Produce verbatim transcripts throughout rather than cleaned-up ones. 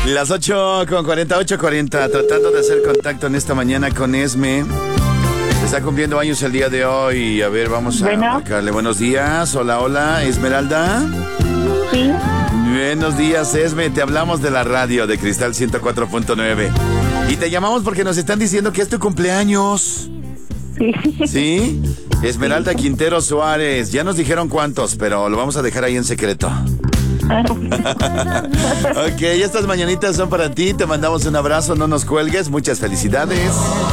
Las ocho con cuarenta, ocho cuarenta, tratando de hacer contacto en esta mañana con Esme. Está cumpliendo años el día de hoy. A ver, vamos a bueno. marcarle. Buenos días. Hola, hola, Esmeralda. Sí. Buenos días, Esme. Te hablamos de la radio de Cristal ciento cuatro punto nueve. Y te llamamos porque nos están diciendo que es tu cumpleaños. Sí. ¿Sí? Esmeralda Quintero Suárez. Ya nos dijeron cuántos, pero lo vamos a dejar ahí en secreto. Ok, estas mañanitas son para ti. Te mandamos un abrazo, no nos cuelgues. Muchas felicidades.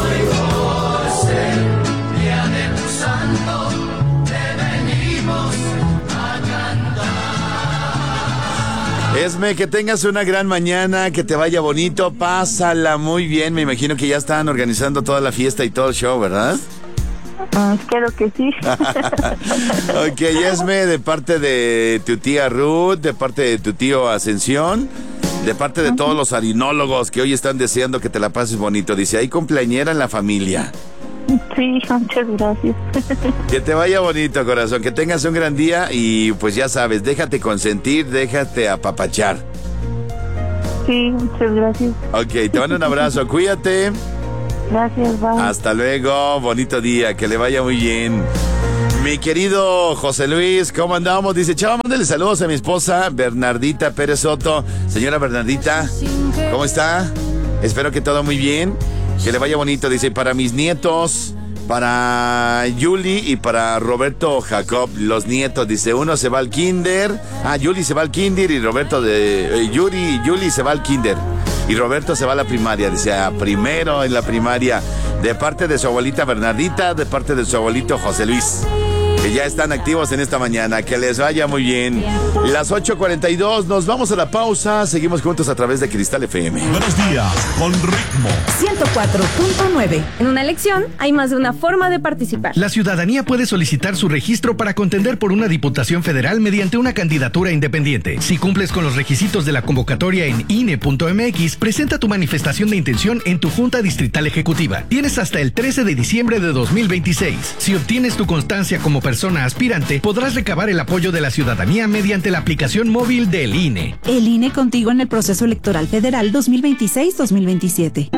Esme, que tengas una gran mañana, que te vaya bonito, pásala muy bien. Me imagino que ya están organizando toda la fiesta y todo el show, ¿verdad? Uh, espero que sí. Ok, Esme, de parte de tu tía Ruth, de parte de tu tío Ascensión, de parte de todos los harinólogos que hoy están deseando que te la pases bonito. Dice, hay cumpleañera en la familia. Sí, muchas gracias. Que te vaya bonito, corazón, que tengas un gran día y pues ya sabes, déjate consentir, déjate apapachar. Sí, muchas gracias. Ok, te mando un abrazo, cuídate. Gracias, bye. Hasta luego, bonito día, que le vaya muy bien. Mi querido José Luis, ¿cómo andamos? Dice, chava, mándale saludos a mi esposa, Bernardita Pérez Soto. Señora Bernardita, ¿cómo está? Espero que todo muy bien, que le vaya bonito. Dice, para mis nietos, para Yuli y para Roberto Jacob, los nietos. Dice, uno se va al kinder. Ah, Yuli se va al kinder y Roberto de... Eh, Yuri, Yuli se va al kinder. Y Roberto se va a la primaria, dice, a primero en la primaria, de parte de su abuelita Bernardita, de parte de su abuelito José Luis, que ya están activos en esta mañana. Que les vaya muy bien. Las ocho cuarenta y dos, nos vamos a la pausa. Seguimos juntos a través de Cristal F M. Buenos días, con ritmo. ciento cuatro punto nueve. En una elección hay más de una forma de participar. La ciudadanía puede solicitar su registro para contender por una diputación federal mediante una candidatura independiente. Si cumples con los requisitos de la convocatoria en I N E punto M X, presenta tu manifestación de intención en tu Junta Distrital Ejecutiva. Tienes hasta el trece de diciembre de dos mil veintiséis. Si obtienes tu constancia como persona aspirante, podrás recabar el apoyo de la ciudadanía mediante la aplicación móvil del I N E. El I N E contigo en el proceso electoral federal dos mil veintiséis dos mil veintisiete.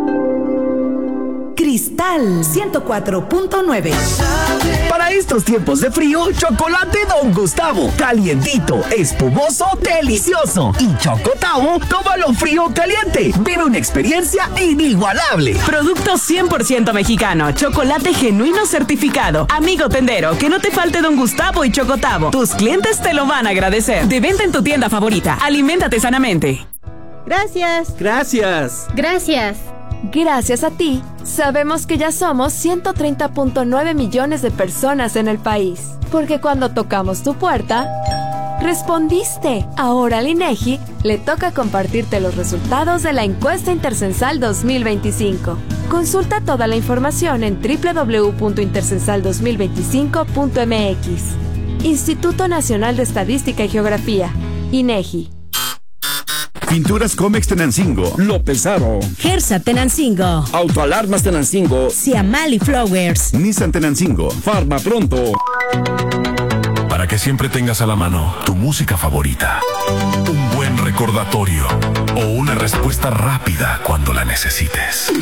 Cristal ciento cuatro punto nueve. Para estos tiempos de frío, chocolate Don Gustavo. Calientito, espumoso, delicioso. Y Chocotavo, tómalo frío o caliente. Vive una experiencia inigualable. Producto cien por ciento mexicano. Chocolate genuino certificado. Amigo tendero, que no te falte Don Gustavo y Chocotavo. Tus clientes te lo van a agradecer. De venta en tu tienda favorita. Aliméntate sanamente. Gracias. Gracias. Gracias. Gracias a ti, sabemos que ya somos ciento treinta punto nueve millones de personas en el país. Porque cuando tocamos tu puerta, respondiste. Ahora al INEGI le toca compartirte los resultados de la encuesta intercensal dos mil veinticinco. Consulta toda la información en doble u doble u doble u punto intercensal dos mil veinticinco punto m x. Instituto Nacional de Estadística y Geografía, INEGI. Pinturas Comex Tenancingo, López Aro, Gersa Tenancingo, Autoalarmas Tenancingo, Siamali Flowers, Nissan Tenancingo, Farma Pronto. Para que siempre tengas a la mano tu música favorita, un buen recordatorio o una respuesta rápida cuando la necesites.